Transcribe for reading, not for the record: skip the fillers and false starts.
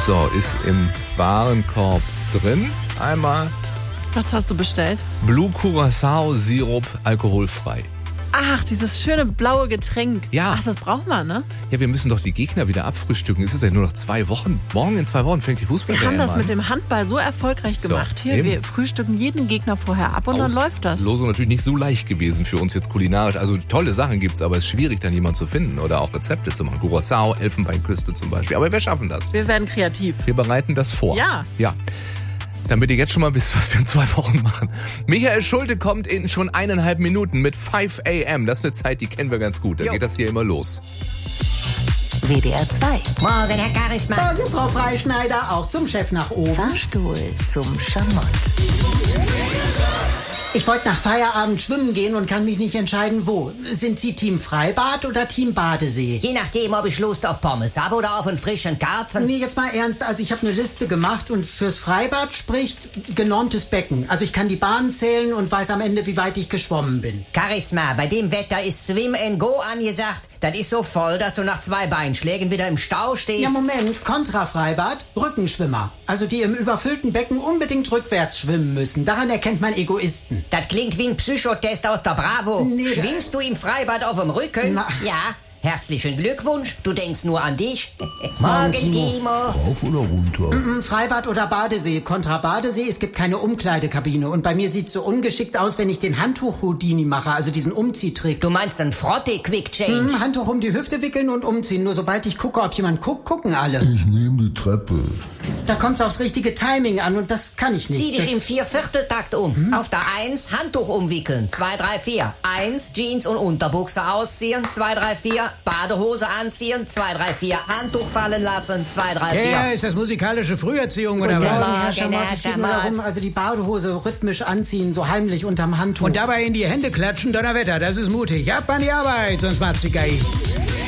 So, ist im Warenkorb drin. Einmal Was hast du bestellt? Blue Curacao Sirup, alkoholfrei. Ach, dieses schöne blaue Getränk. Ja. Ach, das braucht man, ne? Ja, wir müssen doch die Gegner wieder abfrühstücken. Es ist ja nur noch 2 Wochen. Morgen in 2 Wochen fängt die Fußball-WM Wir an. haben das mit dem Handball so erfolgreich gemacht hier. eben. Wir frühstücken jeden Gegner vorher ab und dann läuft das. Auslosung natürlich nicht so leicht gewesen für uns jetzt kulinarisch. Also tolle Sachen gibt's, aber es ist schwierig, dann jemanden zu finden oder auch Rezepte zu machen. Curacao, Elfenbeinküste zum Beispiel. Aber wir schaffen das. Wir werden kreativ. Wir bereiten das vor. Ja. Ja. Damit ihr jetzt schon mal wisst, was wir in 2 Wochen machen. Michael Schulte kommt in schon 1,5 Minuten mit 5 a.m. Das ist eine Zeit, die kennen wir ganz gut. Da geht das hier immer los. WDR 2. Morgen, Herr Charisma. Morgen, Frau Freischneider, auch zum Chef nach oben. Fahrstuhl zum Schamott. Ich wollte nach Feierabend schwimmen gehen und kann mich nicht entscheiden, wo. Sind Sie Team Freibad oder Team Badesee? Je nachdem, ob ich Lust auf Pommes habe oder auf einen frischen Karpfen. Nee, jetzt mal ernst. Also ich habe eine Liste gemacht und fürs Freibad spricht genormtes Becken. Also ich kann die Bahnen zählen und weiß am Ende, wie weit ich geschwommen bin. Charisma, bei dem Wetter ist Swim and Go angesagt. Das ist so voll, dass du nach 2 Beinschlägen wieder im Stau stehst. Ja, Moment. Kontrafreibad, Rückenschwimmer. Also die im überfüllten Becken unbedingt rückwärts schwimmen müssen. Daran erkennt man Egoisten. Das klingt wie ein Psychotest aus der Bravo. Nee, Schwimmst du im Freibad auf dem Rücken? Na. Ja. Herzlichen Glückwunsch, du denkst nur an dich. Morgen, Timo. Rauf oder runter? Freibad oder Badesee. Kontra Badesee, es gibt keine Umkleidekabine. Und bei mir sieht's so ungeschickt aus, wenn ich den Handtuch-Houdini mache, also diesen Umziehtrick. Du meinst einen Frotte-Quick-Change? Handtuch um die Hüfte wickeln und umziehen. Nur sobald ich gucke, ob jemand guckt, gucken alle. Ich nehme die Treppe. Da kommt's aufs richtige Timing an und das kann ich nicht. Zieh dich Das- im 4/4-Takt um. Auf der 1 Handtuch umwickeln. 2, 3, 4. 1 Jeans und Unterbuchse ausziehen. 2, 3, 4. Badehose anziehen. 2, 3, 4. Handtuch fallen lassen. 2, 3, 4. Ja, ist das musikalische Früherziehung oder Morgen, was? Herr Morgen, Schamott, Herr es geht nur Schamott. darum, also die Badehose rhythmisch anziehen, so heimlich unterm Handtuch. Und dabei in die Hände klatschen, Donnerwetter, das ist mutig. Ab an die Arbeit, sonst macht's die Geige.